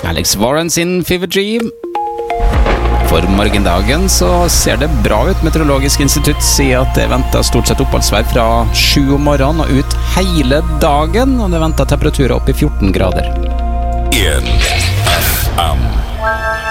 Alex Warren sin Fever Dream. For morgendagen så ser det bra ut. Meteorologisk institutt sier at det venter stort sett oppholdsvær fra 7 om morgenen og ut hele dagen, og det venter temperaturer opp i 14 grader. 1FM